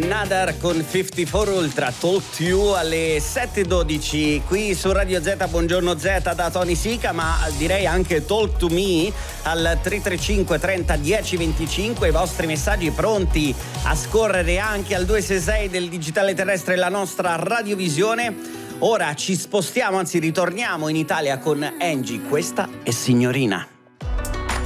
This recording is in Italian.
Nadar con 54 Ultra, Talk to You alle 7:12 qui su Radio Z. Buongiorno Z da Tony Sica, ma direi anche Talk to Me al 335 30 10 25. I vostri messaggi pronti a scorrere anche al 266 del digitale terrestre, la nostra radiovisione. Ora ci spostiamo, anzi ritorniamo in Italia con Angie. Questa è Signorina.